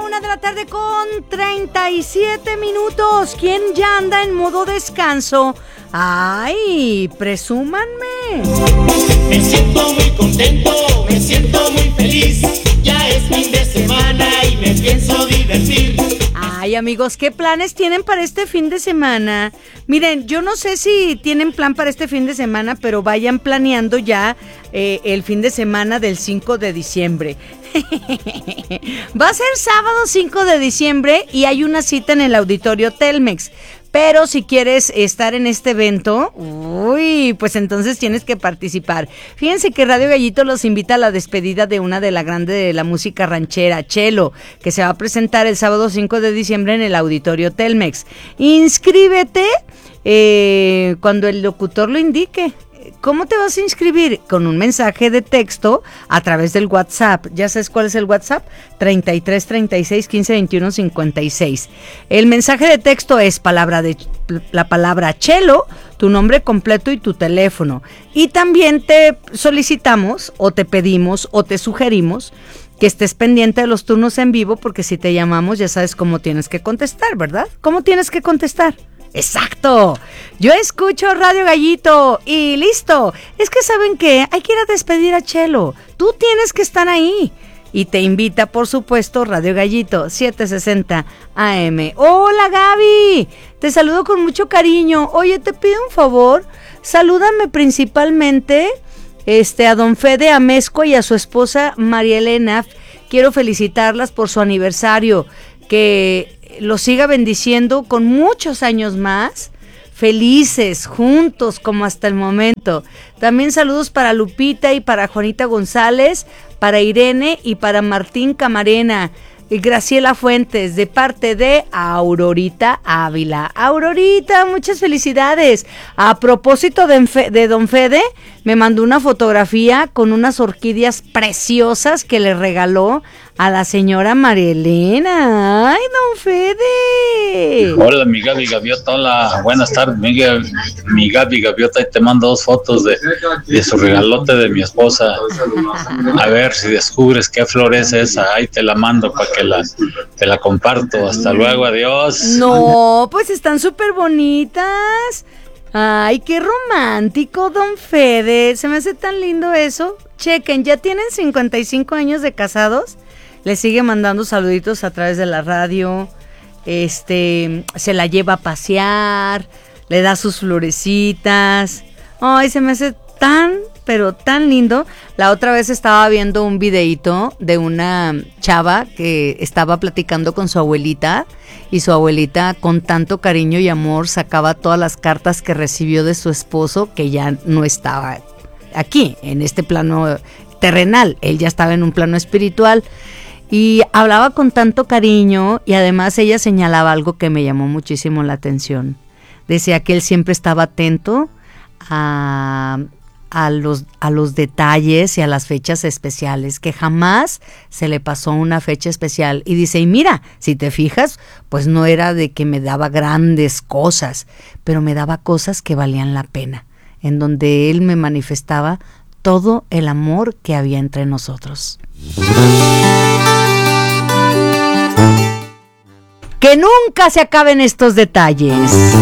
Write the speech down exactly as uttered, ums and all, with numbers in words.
una de la tarde con treinta y siete minutos. ¿Quién ya anda en modo descanso? ¡Ay, presúmanme! Me siento muy contento, me siento muy feliz. Ya es fin de semana y me pienso divertir. Ay, amigos, ¿qué planes tienen para este fin de semana? Miren, yo no sé si tienen plan para este fin de semana, pero vayan planeando ya eh, el fin de semana del cinco de diciembre. Va a ser sábado cinco de diciembre y hay una cita en el auditorio Telmex. Pero si quieres estar en este evento, uy, pues entonces tienes que participar. Fíjense que Radio Gallito los invita a la despedida de una de la grande de la música ranchera, Chelo, que se va a presentar el sábado cinco de diciembre en el auditorio Telmex. Inscríbete eh, cuando el locutor lo indique. ¿Cómo te vas a inscribir? Con un mensaje de texto a través del WhatsApp. ¿Ya sabes cuál es el WhatsApp? treinta y tres, treinta y seis, quince, veintiuno, cincuenta y seis. El mensaje de texto es palabra de, la palabra Chelo, tu nombre completo y tu teléfono. Y también te solicitamos o te pedimos o te sugerimos que estés pendiente de los turnos en vivo, porque si te llamamos ya sabes cómo tienes que contestar, ¿verdad? ¿Cómo tienes que contestar? ¡Exacto! Yo escucho Radio Gallito y listo. Es que ¿saben qué? Hay que ir a despedir a Chelo. Tú tienes que estar ahí. Y te invita, por supuesto, Radio Gallito, setecientos sesenta A M. ¡Hola, Gaby! Te saludo con mucho cariño. Oye, te pido un favor. Salúdame principalmente este, a don Fede Amezcua y a su esposa María Elena. Quiero felicitarlas por su aniversario. Que los siga bendiciendo con muchos años más, felices, juntos como hasta el momento. También saludos para Lupita y para Juanita González, para Irene y para Martín Camarena y Graciela Fuentes, de parte de Aurorita Ávila. Aurorita, muchas felicidades. A propósito de, de don Fede, me mandó una fotografía con unas orquídeas preciosas que le regaló a la señora María Elena. ¡Ay, don Fede! Hola, mi Gaby Gaviota. Hola, buenas tardes, mi, mi Gaby Gaviota. Y te mando dos fotos de, de su regalote de mi esposa. A ver si descubres qué flor es esa. Ahí te la mando para que la, te la comparto. Hasta luego, adiós. No, pues están súper bonitas. Ay, qué romántico, don Fede. Se me hace tan lindo eso. Chequen, ya tienen cincuenta y cinco años de casados. Le sigue mandando saluditos a través de la radio. Este, se la lleva a pasear, le da sus florecitas. Ay, se me hace tan, pero tan lindo. La otra vez estaba viendo un videíto de una chava que estaba platicando con su abuelita. Y su abuelita, con tanto cariño y amor, sacaba todas las cartas que recibió de su esposo, que ya no estaba aquí, en este plano terrenal. Él ya estaba en un plano espiritual. Y hablaba con tanto cariño, y además ella señalaba algo que me llamó muchísimo la atención. Decía que él siempre estaba atento a, a, los, a los detalles y a las fechas especiales, que jamás se le pasó una fecha especial. Y dice, y mira, si te fijas, pues no era de que me daba grandes cosas, pero me daba cosas que valían la pena, en donde él me manifestaba todo el amor que había entre nosotros. Que nunca se acaben estos detalles.